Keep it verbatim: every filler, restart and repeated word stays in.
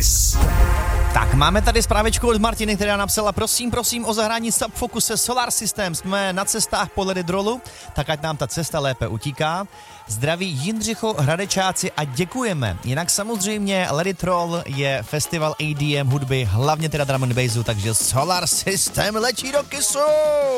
Kiss. Tak, máme tady zprávičku od Martiny, která napsala: prosím, prosím o zahrání Subfocuse Solar System. Jsme na cestách podle Lidrolu, tak ať nám ta cesta lépe utíká. Zdraví Jindřicho, Hradečáci a děkujeme. Jinak samozřejmě Lidrol je festival A D M hudby, hlavně teda drum and bassu, takže Solar System letí do Kissu.